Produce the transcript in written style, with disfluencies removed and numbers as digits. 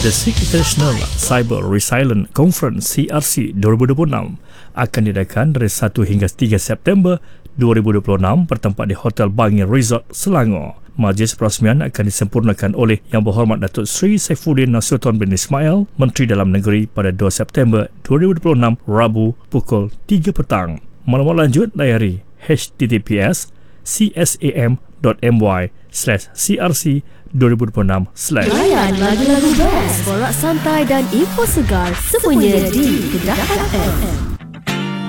The Sixth International Cyber Resilience Conference CRC 2026 akan diadakan dari 1 hingga 3 September 2026 bertempat di Hotel Bangi Resort, Selangor. Majlis perasmian akan disempurnakan oleh Yang Berhormat Datuk Seri Saifuddin Nasution bin Ismail, Menteri Dalam Negeri pada 2 September 2026, Rabu pukul 3 petang. Maklumat lanjut layari https://csam.my/crc2026/. Layan lagu-lagu best, borak santai dan info segar semuanya di Kedah FM.